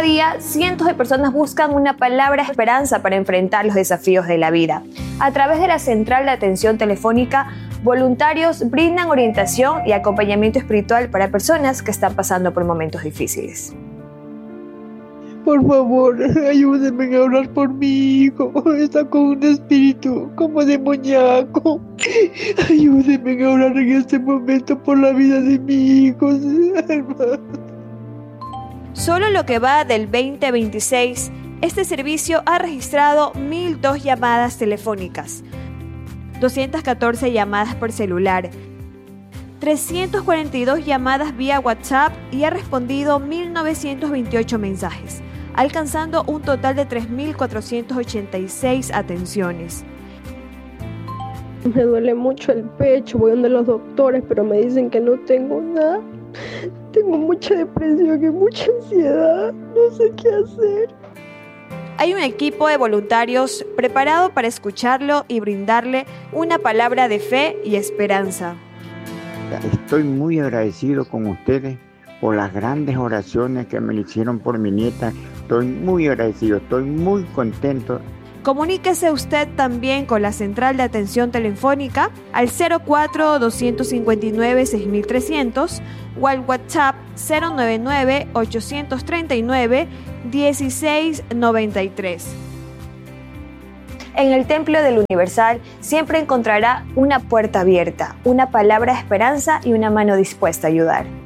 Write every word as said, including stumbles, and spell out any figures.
Cada día, cientos de personas buscan una palabra esperanza para enfrentar los desafíos de la vida. A través de la Central de Atención Telefónica, voluntarios brindan orientación y acompañamiento espiritual para personas que están pasando por momentos difíciles. Por favor, ayúdenme a orar por mi hijo. Está con un espíritu como demoníaco. Ayúdenme a orar en este momento por la vida de mi hijo. Solo lo que va del veinte veintiséis, este servicio ha registrado mil dos llamadas telefónicas, doscientas catorce llamadas por celular, trescientas cuarenta y dos llamadas vía WhatsApp y ha respondido mil novecientos veintiocho mensajes, alcanzando un total de tres mil cuatrocientas ochenta y seis atenciones. Me duele mucho el pecho, voy donde los doctores, pero me dicen que no tengo nada. Tengo mucha depresión y mucha ansiedad, no sé qué hacer. Hay un equipo de voluntarios preparado para escucharlo y brindarle una palabra de fe y esperanza. Estoy muy agradecido con ustedes por las grandes oraciones que me hicieron por mi nieta. Estoy muy agradecido, estoy muy contento. Comuníquese usted también con la Central de Atención Telefónica al cero cuatro, dos cinco nueve, seis tres cero cero o al WhatsApp cero nueve nueve, ocho tres nueve, uno seis nueve tres. En el Templo del Universal siempre encontrará una puerta abierta, una palabra de esperanza y una mano dispuesta a ayudar.